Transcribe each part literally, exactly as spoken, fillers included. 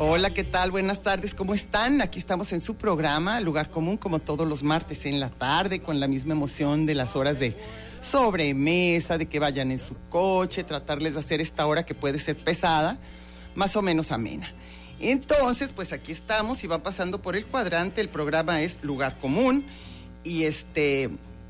Hola, ¿qué tal? Buenas tardes, ¿cómo están? Aquí estamos en su programa, Lugar Común, como todos los martes en la tarde, con la misma emoción de las horas de sobremesa, de que vayan en su coche, tratarles de hacer esta hora que puede ser pesada, más o menos amena. Entonces, pues aquí estamos y va pasando por el cuadrante, el programa es Lugar Común, y este...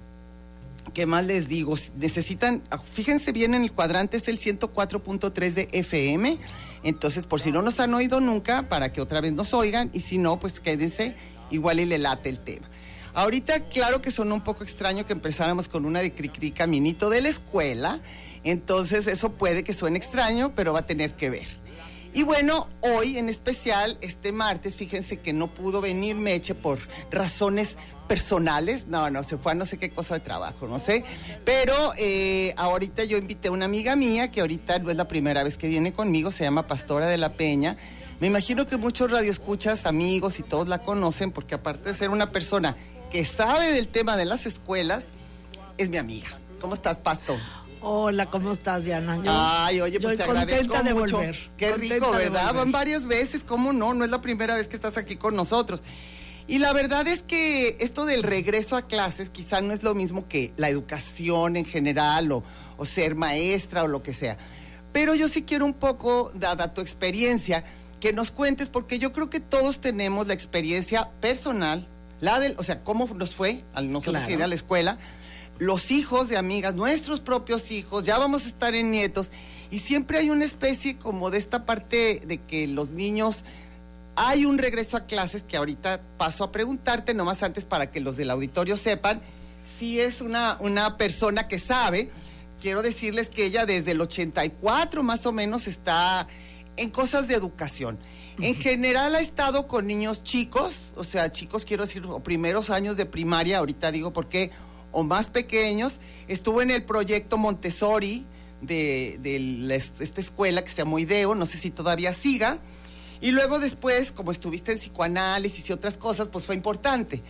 ¿qué más les digo? Necesitan, fíjense bien en el cuadrante, es el ciento cuatro punto tres de F M, entonces por si no nos han oído nunca, para que otra vez nos oigan, y si no, pues quédense, igual y le late el tema. Ahorita, claro que sonó un poco extraño que empezáramos con una de Cricri Caminito de la escuela, entonces eso puede que suene extraño, pero va a tener que ver. Y bueno, hoy en especial, este martes, fíjense que no pudo venir Meche por razones personales, no, no, se fue a no sé qué cosa de trabajo, no sé, pero eh, ahorita yo invité a una amiga mía, que ahorita no es la primera vez que viene conmigo, se llama Pastora de la Peña. Me imagino que muchos radioescuchas, amigos y todos la conocen, porque aparte de ser una persona que sabe del tema de las escuelas, es mi amiga. ¿Cómo estás, Pasto? Hola, ¿cómo estás, Diana? Yo, Ay, oye, pues te agradezco de mucho. Volver. Qué Contenta rico, ¿verdad? volver. Van varias veces, ¿cómo no? No es la primera vez que estás aquí con nosotros. Y la verdad es que esto del regreso a clases quizá no es lo mismo que la educación en general o, o ser maestra o lo que sea. Pero yo sí quiero un poco, dada tu experiencia, que nos cuentes, porque yo creo que todos tenemos la experiencia personal, la del, o sea, cómo nos fue al nosotros Claro. ir a la escuela, los hijos de amigas, nuestros propios hijos, ya vamos a estar en nietos, y siempre hay una especie como de esta parte de que los niños, hay un regreso a clases que ahorita paso a preguntarte, nomás antes para que los del auditorio sepan, si es una, una persona que sabe. Quiero decirles que ella desde el ochenta y cuatro más o menos está en cosas de educación. En general ha estado con niños chicos, o sea, chicos quiero decir, o primeros años de primaria, ahorita digo por qué, o más pequeños. Estuvo en el proyecto Montessori de, de la, esta escuela que se llamó IDEO, no sé si todavía siga, y luego después, como estuviste en psicoanálisis y otras cosas, pues fue importante.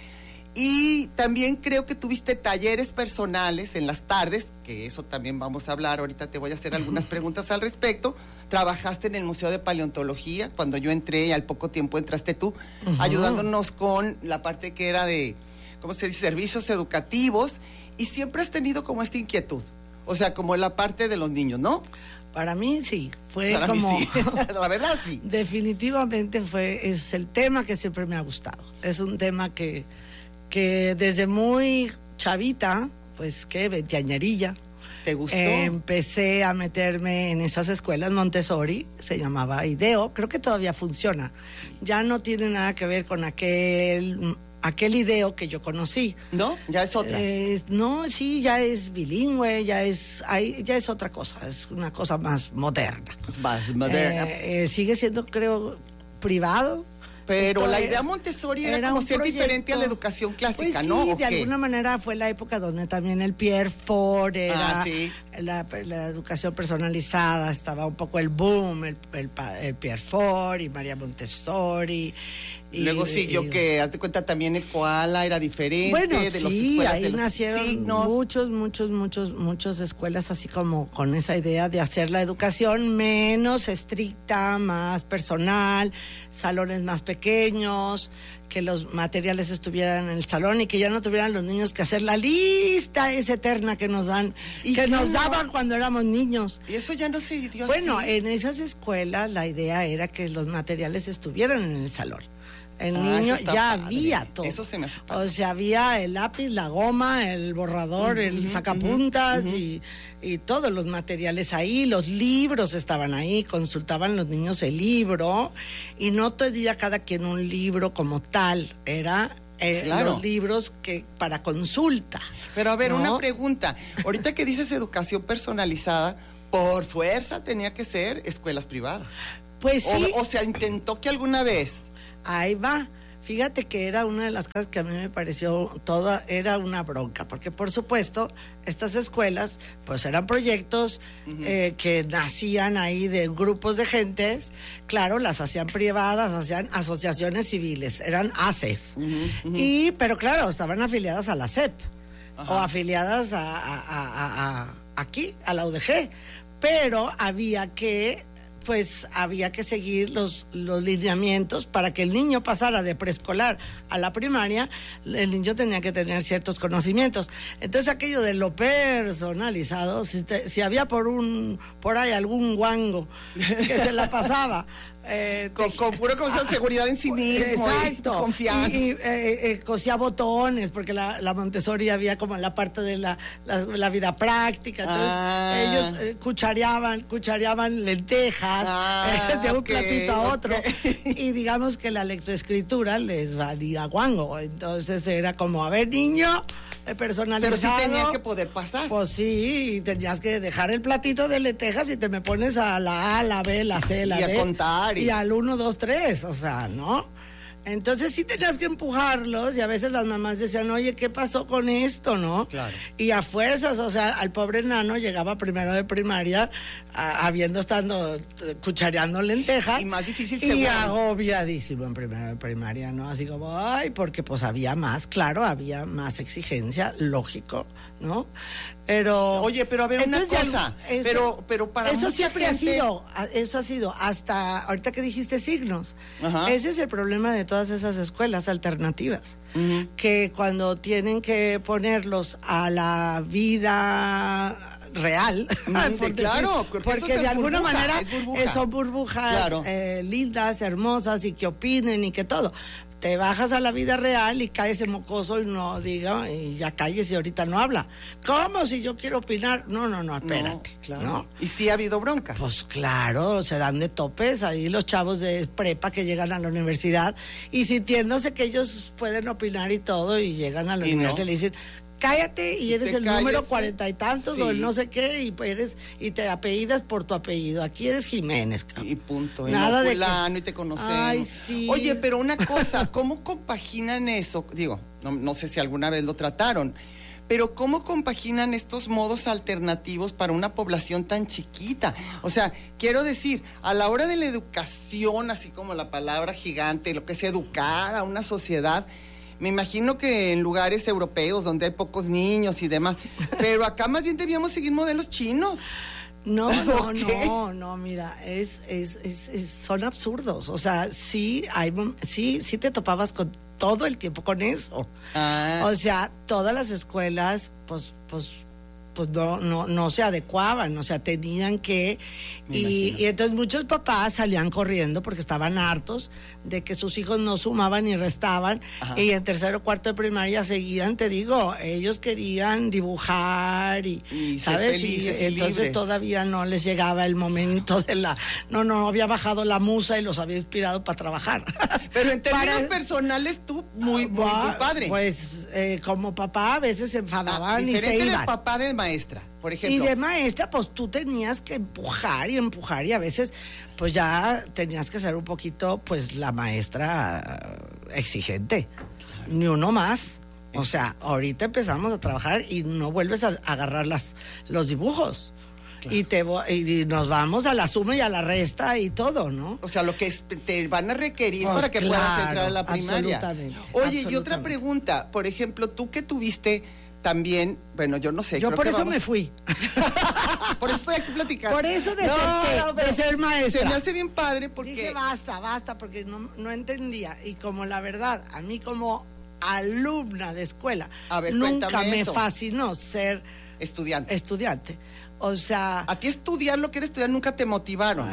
Y también creo que tuviste talleres personales en las tardes, que eso también vamos a hablar, ahorita te voy a hacer algunas preguntas al respecto. Trabajaste en el Museo de Paleontología, cuando yo entré y al poco tiempo entraste tú, uh-huh. ayudándonos con la parte que era de, ¿cómo se dice?, servicios educativos, y siempre has tenido como esta inquietud, o sea, como la parte de los niños, ¿no? Para mí sí, fue Para como... mí sí. La verdad sí. Definitivamente fue, es el tema que siempre me ha gustado. Es un tema que, que desde muy chavita, pues que veinteañerilla, ¿te gustó? Eh, empecé a meterme en esas escuelas Montessori, se llamaba IDEO, creo que todavía funciona. Ya no tiene nada que ver con aquel... aquel IDEO que yo conocí. ¿No? Ya es otra. Eh, no, sí, ya es bilingüe, ya es, hay, ya es otra cosa, es una cosa más moderna. Más moderna. Eh, eh, sigue siendo, creo, privado. Pero Esto la era, idea Montessori era, era como ser proyecto diferente a la educación clásica, pues ¿no? Sí, ¿O de qué? alguna manera fue la época donde también el Pierre Ford era ah, ¿sí? la, la educación personalizada, estaba un poco el boom, el, el, el Pierre Ford y María Montessori. Y, luego siguió y, que, haz de cuenta, también el koala era diferente. Bueno, de sí, los escuelas ahí de los nacieron signos. muchos, muchos, muchos, muchas escuelas así como con esa idea de hacer la educación menos estricta, más personal, salones más pequeños, que los materiales estuvieran en el salón y que ya no tuvieran los niños que hacer la lista esa eterna que nos dan, ¿Y que nos no? daban cuando éramos niños. Y eso ya no se dio Bueno, así. en esas escuelas la idea era que los materiales estuvieran en el salón. El ah, niño ya padre. había todo. Eso se me hace padre. O sea, había el lápiz, la goma, el borrador, uh-huh, el sacapuntas uh-huh. y, y todos los materiales ahí. Los libros estaban ahí, consultaban los niños el libro y no tenía cada quien un libro como tal, era... Eh, claro. Los libros que para consulta. Pero a ver, ¿no? una pregunta. Ahorita que dices educación personalizada, por fuerza tenía que ser escuelas privadas. Pues sí. O, o sea, intentó que alguna vez... Ahí va. Fíjate que era una de las cosas que a mí me pareció toda, era una bronca, porque por supuesto, estas escuelas, pues eran proyectos uh-huh. eh, que nacían ahí de grupos de gentes, claro, las hacían privadas, hacían asociaciones civiles, eran A C Es, uh-huh, uh-huh. y, pero claro, estaban afiliadas a la S E P, uh-huh. o afiliadas a, a, a, a, a aquí, a la U D G, pero había que pues había que seguir los, los lineamientos para que el niño pasara de preescolar a la primaria. El niño tenía que tener ciertos conocimientos. Entonces aquello de lo personalizado, si, te, si había por un por ahí algún guango que se la pasaba Eh, con, te, con puro cosa de seguridad en sí mismo, exacto, y confianza. Y, y eh, eh, cosía botones, porque la, la Montessori había como la parte de la, la, la vida práctica. Entonces ah. ellos eh, cuchareaban, cuchareaban lentejas ah, eh, de un okay, platito a otro. Okay. Y digamos que la lectoescritura les valía guango. Entonces era como, a ver, niño, personalizado. Pero sí tenía que poder pasar. Pues sí, tenías que dejar el platito de lentejas y te me pones a la A, la B, la C, la y D. Y a contar. Y, y al uno, dos, tres, o sea, ¿no? Entonces sí tenías que empujarlos y a veces las mamás decían, oye, ¿qué pasó con esto, no? Claro. Y a fuerzas, o sea, al pobre nano llegaba primero de primaria a, habiendo estado cuchareando lentejas. Y más difícil y seguro. agobiadísimo en primero de primaria, ¿no? Así como, ay, porque pues había más, claro, había más exigencia, lógico, ¿no? Pero... Oye, pero a ver, una cosa, eso, pero, pero para eso mucha siempre gente... ha sido, eso ha sido, hasta ahorita que dijiste signos. Ajá. Ese es el problema de todas esas escuelas alternativas, uh-huh. que cuando tienen que ponerlos a la vida real, mm, por claro, decir, porque de alguna burbuja, manera es burbuja. son burbujas claro. eh, lindas, hermosas y que opinen y que todo. Te bajas a la vida real y cae ese mocoso y no diga, y ya calles y ahorita no habla. ¿Cómo? Si yo quiero opinar. No, no, no, espérate. No, claro. ¿no? ¿Y sí ha habido bronca? Pues claro, se dan de topes ahí los chavos de prepa que llegan a la universidad y sintiéndose que ellos pueden opinar y todo y llegan a la ¿Y universidad no? y le dicen, cállate y eres te el calles, número cuarenta y tantos sí. o el no sé qué y eres y te apellidas por tu apellido. Aquí eres Jiménez, cabrón. Y punto. Nada y no de fulano que... y te conocemos. Ay, sí. Oye, pero una cosa, ¿cómo compaginan eso? Digo, no, no sé si alguna vez lo trataron, pero ¿cómo compaginan estos modos alternativos para una población tan chiquita? O sea, quiero decir, a la hora de la educación, así como la palabra gigante, lo que es educar a una sociedad, me imagino que en lugares europeos donde hay pocos niños y demás, pero acá más bien debíamos seguir modelos chinos. No, no, ¿Okay? no, no, mira, es, es, es, es, son absurdos. O sea, sí, hay, sí, sí te topabas con todo el tiempo con eso. Ah. O sea, todas las escuelas, pues, pues, pues no, no, no se adecuaban, o sea, tenían que, y, y entonces muchos papás salían corriendo porque estaban hartos de que sus hijos no sumaban ni restaban. Ajá. Y en tercero o cuarto de primaria seguían, te digo, ellos querían dibujar y, y ¿sabes? Felices y, y entonces libres. Todavía no les llegaba el momento de la, no, no había bajado la musa y los había inspirado para trabajar. Pero en términos para, personales tú muy, muy, muy padre. Pues eh, como papá a veces se enfadaban ah, y se iban. del papá de maestra, por ejemplo. Y de maestra, pues tú tenías que empujar y empujar y a veces pues ya tenías que ser un poquito pues la maestra exigente, claro. Ni uno más. O sea, ahorita empezamos a trabajar y no vuelves a agarrar las, los dibujos. Claro. Y, te, y nos vamos a la suma y a la resta y todo, ¿no? O sea, lo que es, te van a requerir pues para que claro, puedas entrar a la primaria. Absolutamente. Oye, absolutamente. Y otra pregunta, por ejemplo, tú que tuviste también, bueno, yo no sé. Yo creo por que eso vamos... me fui. Por eso estoy aquí platicando. Por eso de, no, ser, no, de ser maestra. Se me hace bien padre porque... Dije, basta, basta, porque no, no entendía. Y como la verdad, a mí como alumna de escuela, a ver, nunca me eso. fascinó ser estudiante. Estudiante. O sea... ¿A ti estudiar lo que eres estudiar nunca te motivaron?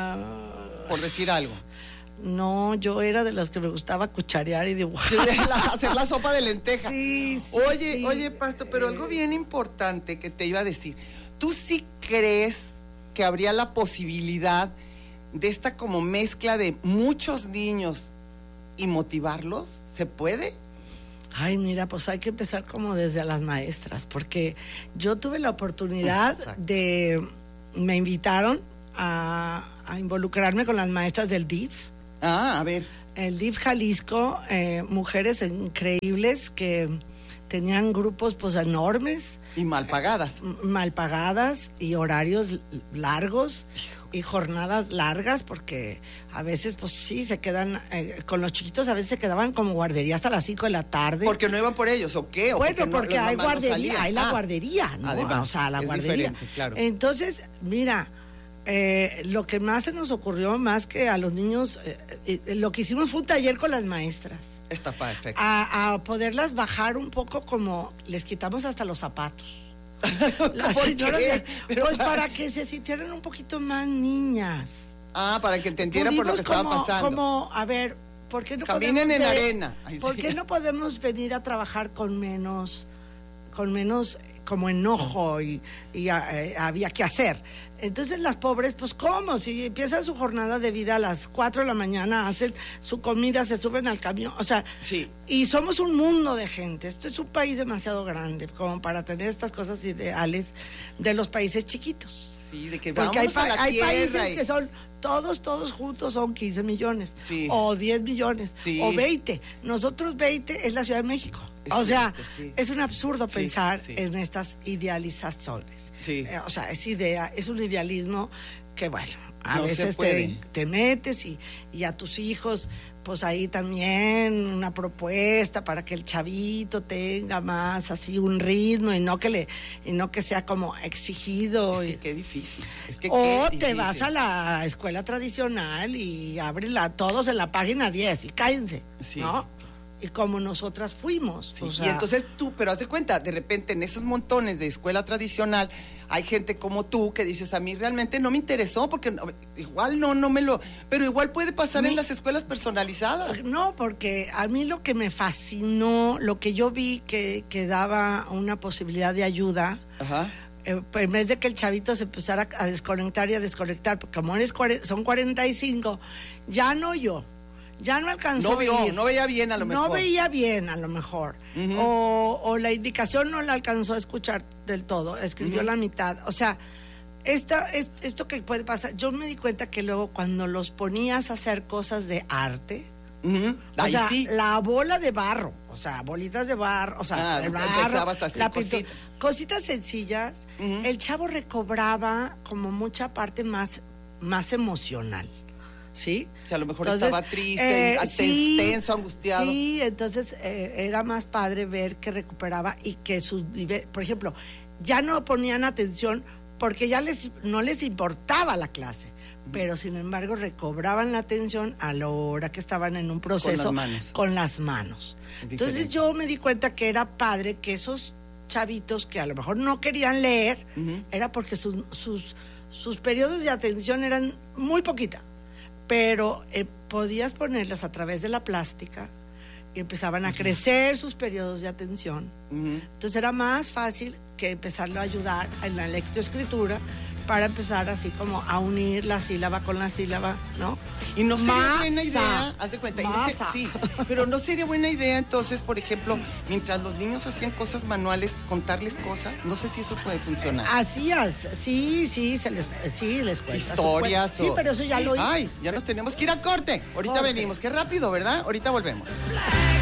Uh, por decir algo. No, yo era de las que me gustaba cucharear y dibujar. Hacer la sopa de lenteja. Sí, sí, Oye, sí. oye, Pasto, pero algo bien importante que te iba a decir. ¿Tú sí crees que habría la posibilidad de esta como mezcla de muchos niños y motivarlos? ¿Se puede? Ay, mira, pues hay que empezar como desde las maestras, porque yo tuve la oportunidad Exacto. de... Me invitaron a, a involucrarme con las maestras del D I F. Ah, a ver. El D I F Jalisco, eh, mujeres increíbles que tenían grupos pues enormes. Y mal pagadas. M- mal pagadas y horarios largos y jornadas largas, porque a veces pues sí se quedan, eh, con los chiquitos a veces se quedaban como guardería hasta las cinco de la tarde. ¿Porque no iban por ellos o qué? ¿O bueno, porque, porque no, hay guardería, no hay la ah, guardería, ¿no? Además, o sea, la es guardería. Diferente, claro. Entonces, mira... eh, lo que más se nos ocurrió, más que a los niños, eh, eh, lo que hicimos fue un taller con las maestras. Está perfecto. A, a poderlas bajar un poco, como les quitamos hasta los zapatos. Las ¿Por señoras qué? de- Pero pues para- para que se sintieran un poquito más niñas. Ah, para que te entendieran por lo que Pudimos estaba como, pasando. Como, a ver, ¿por qué no Caminen podemos en ver- arena. Ay, ¿Por sí. qué no podemos venir a trabajar con menos, con menos como enojo y, y eh, había que hacer? Entonces las pobres, pues ¿cómo? Si empiezan su jornada de vida a las cuatro de la mañana, hacen su comida, se suben al camión, o sea, Sí. y somos un mundo de gente. Esto es un país demasiado grande como para tener estas cosas ideales de los países chiquitos. Sí, de que Porque hay, vamos a pa- la hay tierra países y- que son, todos, todos juntos son quince millones, Sí. o diez millones, Sí. o veinte. Nosotros veinte es la Ciudad de México. Es O sea, cierto, sí. es un absurdo Sí, pensar sí. en estas idealizaciones. Sí. Eh, o sea, es idea, es un idealismo que, bueno, a No se veces te, puede. te metes y, y a tus hijos, pues ahí también una propuesta para que el chavito tenga más así un ritmo y no que le y no que sea como exigido. Es y- que qué difícil. Es que o qué te difícil. vas a la escuela tradicional y abren la, todos en la página diez y cállense, Sí. ¿no? Y como nosotras fuimos. Sí, o sea, y entonces tú, pero haz de cuenta, de repente en esos montones de escuela tradicional hay gente como tú que dices, a mí realmente no me interesó porque no- igual no, no me lo, pero igual puede pasar en Mi- las escuelas personalizadas. No, porque a mí lo que me fascinó, lo que yo vi que, que daba una posibilidad de ayuda, Ajá. eh, pues, en vez de que el chavito se empezara a desconectar y a desconectar, porque como eres cuare- son cuarenta y cinco, ya no yo, ya no alcanzó No vio, a ir. no veía bien a lo mejor. No veía bien a lo mejor. Ujú. o, o la indicación no la alcanzó a escuchar del todo, escribió Ujú. la mitad. O sea, esta, es- esto que puede pasar, yo me di cuenta que luego cuando los ponías a hacer cosas de arte, Ujú. o Ahí sea, sí. la bola de barro, o sea, bolitas de barro, o sea, Ah, de barro, empezabas a hacer la pintura, cositas. cositas sencillas, Ujú. el chavo recobraba como mucha parte más, más emocional, ¿sí? Que a lo mejor Entonces, estaba triste, eh, an- sí, tenso, angustiado. Sí, entonces eh, era más padre ver que recuperaba y que sus nive- por ejemplo, ya no ponían atención porque ya les no les importaba la clase, pero sin embargo recobraban la atención a la hora que estaban en un proceso las manos. con las manos. Es Entonces diferente. yo me di cuenta que era padre que esos chavitos que a lo mejor no querían leer, Ujú. era porque sus, sus, sus periodos de atención eran muy poquita, pero eh, podías ponerlas a través de la plástica y empezaban a crecer sus periodos de atención. Ujú. Entonces era más fácil que empezarlo a ayudar en la lectoescritura para empezar así como a unir la sílaba con la sílaba, ¿no? Y no sería Masa. buena idea, haz de cuenta, y no sé- Masa. sí, pero no sería buena idea entonces, por ejemplo, mientras los niños hacían cosas manuales, contarles cosas, no sé si eso puede funcionar. Hacías, sí, sí, se les, sí, les cuesta. Historias. Sí, o- pero eso ya lo hice. Ay, ya nos tenemos que ir a corte. Ahorita Corte. venimos, qué rápido, ¿verdad? Ahorita volvemos.